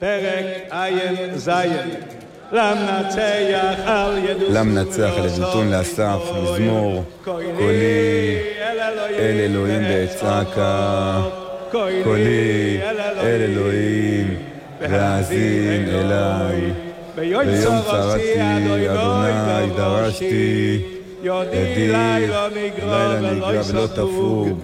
פרק עין זין. למנצח על ידותון לאסף, מזמור, קולי אל אלוהים בצעקה, קולי אל אלוהים והאזין אליי. ביום צרתי אדוני דרשתי, ידי לילה נגרע ולא תפוג,